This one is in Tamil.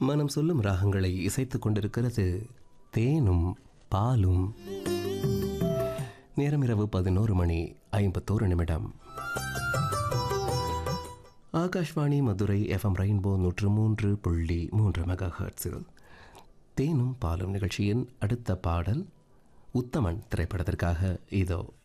மனம் சொல்லும் ராகங்களை இசைத்துக் கொண்டிருக்கிறது தேனும் பாலும். நேரம் இரவு 11:51. ஆகாஷ்வாணி மதுரை FM ரெயின்போ 103.3 மெகாஹெர்ட்ஸில் தேனும் பாலும் நிகழ்ச்சியின் அடுத்த பாடல் உத்தமன் திரைப்படத்திற்காக இதோ.